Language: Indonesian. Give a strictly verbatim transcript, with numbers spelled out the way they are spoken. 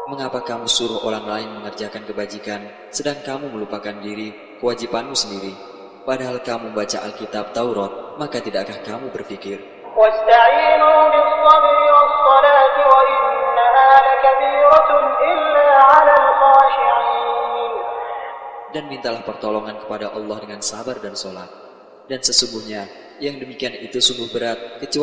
Mengapa kamu suruh orang lain mengerjakan kebajikan, sedang kamu melupakan diri, kewajibanmu sendiri? Padahal kamu baca Alkitab Taurat, maka tidakkah kamu berpikir? وَاسْتَعِينُوا بِالصَّبْرِ وَالصَّلَاةِ وَإِنَّهَا لَكَبِيرَةٌ إِلَّا عَلَى الْخَاشِعِينَ. Dan mintalah pertolongan kepada Allah dengan sabar dan sholat. Dan sesungguhnya, yang demikian itu sungguh berat, kecuali